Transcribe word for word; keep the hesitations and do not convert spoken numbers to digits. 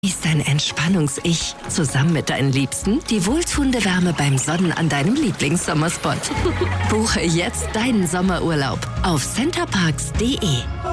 Ist dein Entspannungs-Ich zusammen mit deinen Liebsten die wohltuende Wärme beim Sonnen an deinem Lieblingssommerspot. Buche jetzt deinen Sommerurlaub auf centerparks punkt de.